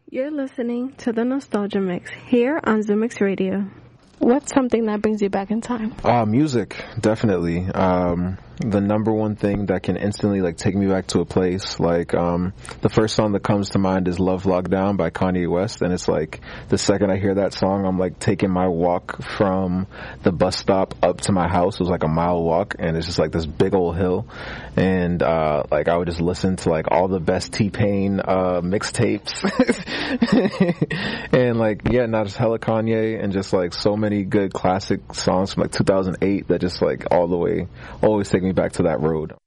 You're listening to the Nostalgia Mix here on ZooMix Radio. What's something that brings you back in time? Music, definitely. The number one thing that can instantly take me back to a place. The first song that comes to mind is Love Lockdown by Kanye West, and it's the second I hear that song, I'm taking my walk from the bus stop up to my house. It was a mile walk, and it's just this big old hill, and I would just listen to all the best T-Pain mixtapes, and not just hella Kanye, and just so many good classic songs from 2008 that just all the way always take me back to that road.